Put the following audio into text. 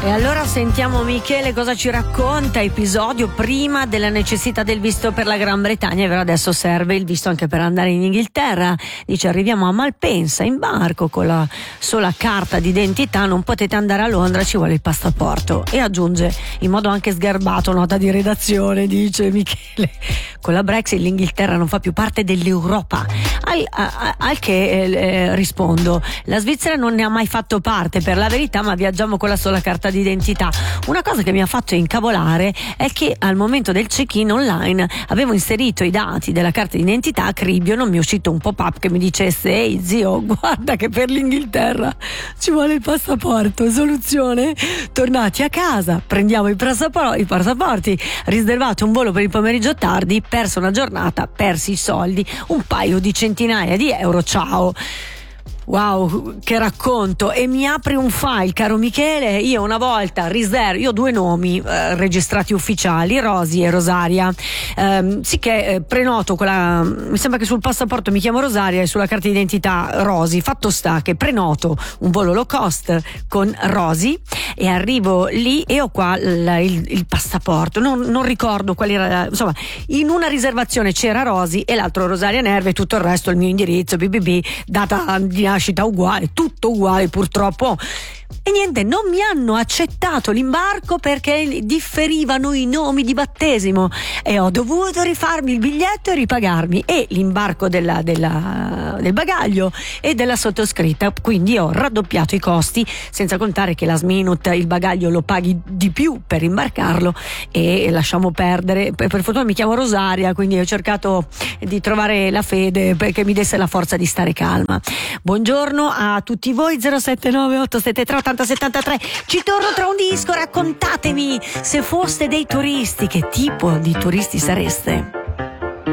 E allora sentiamo Michele cosa ci racconta. Episodio prima della necessità del visto per la Gran Bretagna, e adesso serve il visto anche per andare in Inghilterra. Dice: arriviamo a Malpensa in barco con la sola carta d'identità, non potete andare a Londra, ci vuole il passaporto. E aggiunge in modo anche sgarbato, nota di redazione, dice Michele: con la Brexit l'Inghilterra non fa più parte dell'Europa. Al che rispondo: la Svizzera non ne ha mai fatto parte, per la verità, ma viaggiamo con la sola carta d'identità. Una cosa che mi ha fatto incavolare è che al momento del check-in online avevo inserito i dati della carta d'identità a cribio, non mi è uscito un pop-up che mi dicesse: ehi zio, guarda che per l'Inghilterra ci vuole il passaporto. Soluzione? Tornati a casa, prendiamo i passaporti, riservate un volo per il pomeriggio tardi, persa una giornata, persi i soldi, un paio di centinaia di euro, ciao. Wow, che racconto! E mi apri un file, caro Michele. Io una volta io ho due nomi registrati ufficiali, Rosy e Rosaria. Sicché prenoto quella, mi sembra che sul passaporto mi chiamo Rosaria e sulla carta d'identità Rosy. Fatto sta che prenoto un volo low cost con Rosy e arrivo lì e ho qua il passaporto. Non ricordo qual era, insomma, in una riservazione c'era Rosy e l'altro Rosaria Nerve, e tutto il resto il mio indirizzo, data di nascita uguale, tutto uguale purtroppo. E niente, non mi hanno accettato l'imbarco perché differivano i nomi di battesimo e ho dovuto rifarmi il biglietto e ripagarmi e l'imbarco del bagaglio e della sottoscritta. Quindi ho raddoppiato i costi, senza contare che last minute il bagaglio lo paghi di più per imbarcarlo, e lasciamo perdere. Per fortuna mi chiamo Rosaria, quindi ho cercato di trovare la fede perché mi desse la forza di stare calma. Buongiorno a tutti voi. 079 873 8073. Ci torno tra un disco. Raccontatemi, se foste dei turisti, che tipo di turisti sareste?